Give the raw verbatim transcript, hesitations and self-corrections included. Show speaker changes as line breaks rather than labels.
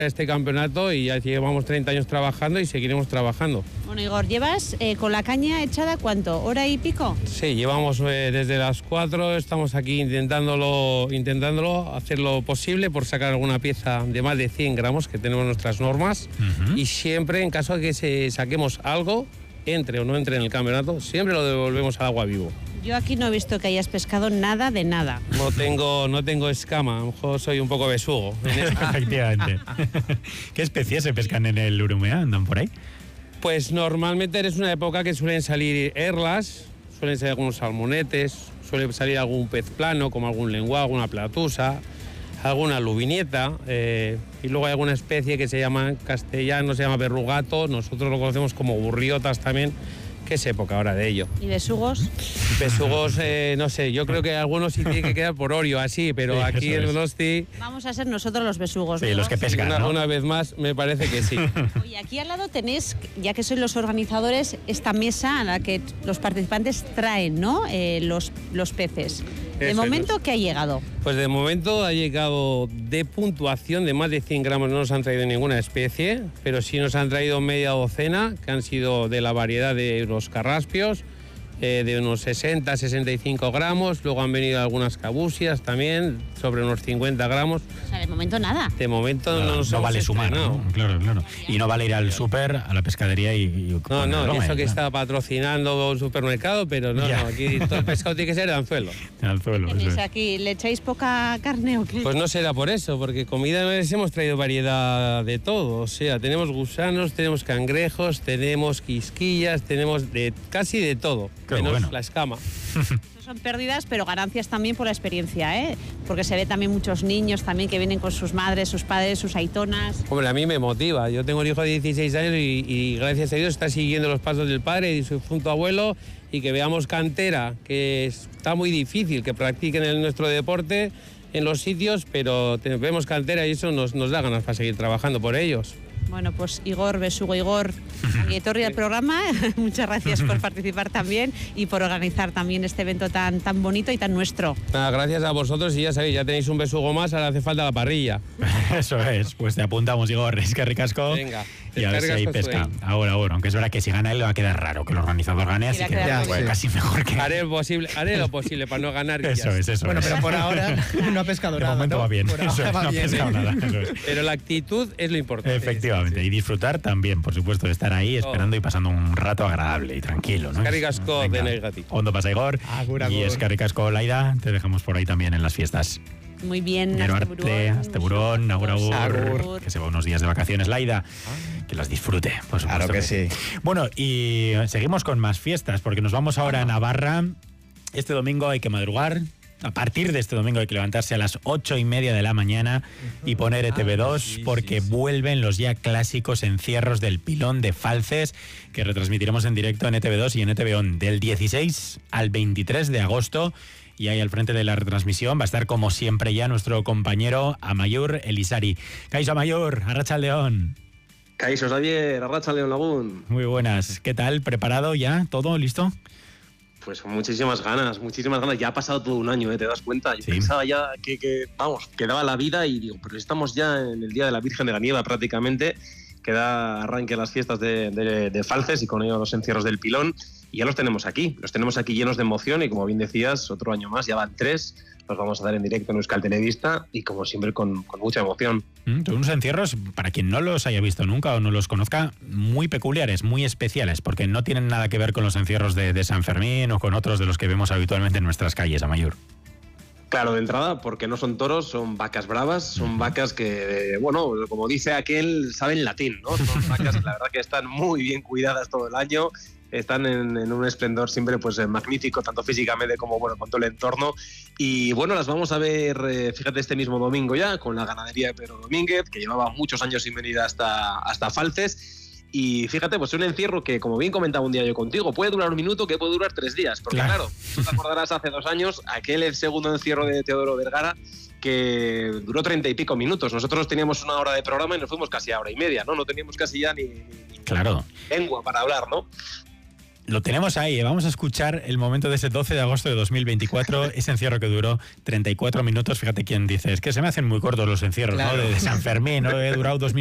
este campeonato y ya llevamos treinta años trabajando y seguiremos trabajando.
Bueno, Igor, ¿llevas eh, con la caña echada cuánto? ¿Hora y pico?
Sí, llevamos eh, desde las cuatro, estamos aquí intentándolo, intentándolo hacer lo posible por sacar alguna pieza de más de cien gramos, que tenemos nuestras normas, uh-huh. y siempre, en caso de que se saquemos algo, entre o no entre en el campeonato, siempre lo devolvemos al agua vivo.
Yo aquí no he visto que hayas pescado nada de nada.
No tengo, no tengo escama, a lo mejor soy un poco besugo.
Efectivamente. ¿Qué especies se pescan en el Urumea? ¿Andan por ahí?
Pues normalmente es una época que suelen salir erlas, suelen salir algunos salmonetes, suele salir algún pez plano, como algún lenguado, alguna platusa, alguna lubinieta, eh, y luego hay alguna especie que se llama, en castellano se llama verrugato, nosotros lo conocemos como burriotas también, que es época ahora de ello.
¿Y besugos?
Besugos, eh, no sé, yo creo que algunos sí tienen que quedar por Orio, así, pero sí, aquí en Donosti...
Vamos a ser nosotros los besugos, ¿no?
Sí, los que pescan,
una,
¿no?
Una vez más, me parece que sí.
Oye, aquí al lado tenéis, ya que sois los organizadores, esta mesa a la que los participantes traen, ¿no? Eh, los, los peces. De
Eso
momento,
es.
¿qué ha llegado?
Pues de momento ha llegado de puntuación de más de cien gramos, no nos han traído ninguna especie, pero sí nos han traído media docena, que han sido de la variedad de los carraspios, eh, de unos sesenta, sesenta y cinco gramos, luego han venido algunas cabusias también, sobre unos cincuenta gramos.
O sea, de momento nada.
De momento
no,
no nos
no
hemos
vale sumar, ¿no? Claro, claro. Y no vale ir al súper, a la pescadería y... y
no, no,
broma,
eso que
¿no?
está patrocinando un supermercado, pero no,
ya.
no, aquí todo el pescado tiene que ser de anzuelo.
De anzuelo, eso
¿Tenéis
es.
aquí, le echáis poca carne o qué?
Pues no será por eso, porque comida les hemos traído variedad de todo. O sea, tenemos gusanos, tenemos cangrejos, tenemos quisquillas, tenemos de casi de todo,
Qué
menos
bueno.
la escama.
Son pérdidas, pero ganancias también por la experiencia, ¿eh? Porque se ve también muchos niños también que vienen con sus madres, sus padres, sus aitonas.
Hombre, a mí me motiva. Yo tengo un hijo de dieciséis años y, y gracias a Dios está siguiendo los pasos del padre y su difunto abuelo, y que veamos cantera, que está muy difícil que practiquen el, nuestro deporte en los sitios, pero te, vemos cantera y eso nos, nos da ganas para seguir trabajando por ellos.
Bueno, pues Igor, besugo Igor, Torri del programa, muchas gracias por participar también y por organizar también este evento tan, tan bonito y tan nuestro.
Nada, gracias a vosotros y ya sabéis, ya tenéis un besugo más, ahora hace falta la parrilla.
Eso es, pues te apuntamos, Igor, es que ricasco.
Venga,
y a ver si hay pesca. Ahora, ahora, aunque es verdad que si gana él le va a quedar raro que el organizador gane, así que
ya,
pues,
sí.
casi mejor que...
Haré, posible, haré lo posible para no ganar.
Eso es, eso
bueno,
es.
pero por ahora no ha pescado
de
nada,
momento
¿no?
va bien,
Por
eso
ahora
es,
va
no ha
bien.
pescado nada, eso es.
Pero la actitud es lo importante.
Efectivamente, sí, sí. Y disfrutar también, por supuesto, de estar ahí esperando oh. y pasando un rato agradable y tranquilo, ¿no?
Eskerrik asko denegati.
Ondo pasa, Igor.
Agur, agur.
Y eskerrik asko, Laida, te dejamos por ahí también en las fiestas.
Muy bien,
Gero arte, asteburón, agur, agur, agur. Que se va unos días de vacaciones, Laida. Ah. Que las disfrute, por supuesto.
Claro que, que sí.
Bueno, y seguimos con más fiestas, porque nos vamos ahora a Navarra. Este domingo hay que madrugar. A partir de este domingo hay que levantarse a las ocho y media de la mañana y poner E T V dos, ah, sí, porque sí, sí. vuelven los ya clásicos encierros del Pilón de Falces, que retransmitiremos en directo en E T V dos y en E T V On del dieciséis al veintitrés de agosto. Y ahí al frente de la retransmisión va a estar, como siempre, ya nuestro compañero Amaiur Elisari. Kaixo Amaiur, Arratsaldeon.
Kaixo Xavier, Arratsaldeon Lagun.
Muy buenas. ¿Qué tal? ¿Preparado ya? ¿Todo listo?
Pues con muchísimas ganas, muchísimas ganas. Ya ha pasado todo un año, ¿eh? ¿Te das cuenta? Yo sí. pensaba ya que, que, vamos, quedaba la vida y digo, pero estamos ya en el Día de la Virgen de la Nieva prácticamente, que da arranque a las fiestas de, de, de Falces y con ello los encierros del Pilón. Y ya los tenemos aquí, los tenemos aquí llenos de emoción y como bien decías, otro año más, ya van tres, los vamos a dar en directo en Euskal Telebista y como siempre con, con mucha emoción.
Mm, son unos encierros, para quien no los haya visto nunca o no los conozca, muy peculiares, muy especiales, porque no tienen nada que ver con los encierros de, de San Fermín o con otros de los que vemos habitualmente en nuestras calles, Amaiur.
Claro, de entrada, porque no son toros, son vacas bravas, son vacas que, bueno, como dice aquel, saben latín, ¿no? Son vacas que la verdad que están muy bien cuidadas todo el año, están en, en un esplendor siempre pues magnífico, tanto físicamente como bueno con todo el entorno. Y bueno, las vamos a ver, eh, fíjate, este mismo domingo ya, con la ganadería de Pedro Domínguez, que llevaba muchos años sin venir hasta, hasta Falces. Y fíjate, pues es un encierro que, como bien comentaba un día yo contigo, puede durar un minuto, que puede durar tres días. Porque claro, claro tú te acordarás hace dos años, aquel el segundo encierro de Teodoro Vergara, que duró treinta y pico minutos. Nosotros teníamos una hora de programa y nos fuimos casi a hora y media, ¿no? No teníamos casi ya ni, ni, ni
claro.
lengua para hablar, ¿no?
lo tenemos ahí, ¿eh? Vamos a escuchar el momento de ese doce de agosto de dos mil veinticuatro, ese encierro que duró treinta y cuatro minutos. Fíjate quién dice, es que se me hacen muy cortos los encierros, claro, ¿no? De, de San Fermín, ¿no? He durado dos